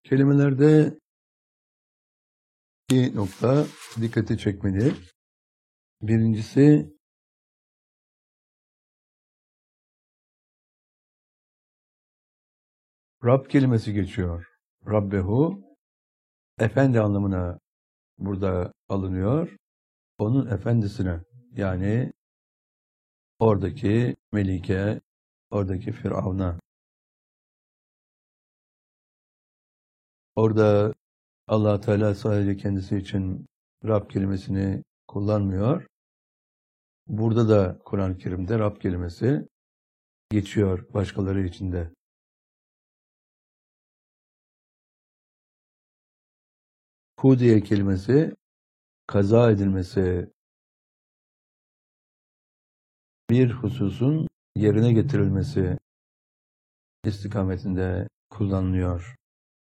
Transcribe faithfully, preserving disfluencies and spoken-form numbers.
Kelimelerde iki nokta dikkati çekmeli. Birincisi Rab kelimesi geçiyor. Rabbehu efendi anlamına burada alınıyor. Onun efendisine, yani oradaki Melike, oradaki Firavun'a. Orada Allah Teala sadece kendisi için Rab kelimesini kullanmıyor. Burada da Kur'an-ı Kerim'de Rab kelimesi geçiyor başkaları için de. Hudiye kelimesi kaza edilmesi, bir hususun yerine getirilmesi istikametinde kullanılıyor.